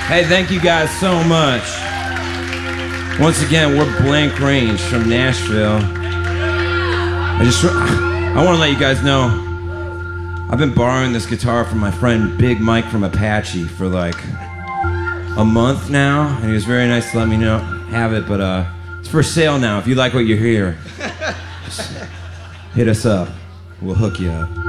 Hey, thank you guys so much. Once again, we're Blank Range from Nashville. I want to let you guys know, I've been borrowing this guitar from my friend Big Mike from Apache for like a month now, and he was very nice to let me know have it, but it's for sale now. If you like what you hear, just hit us up. We'll hook you up.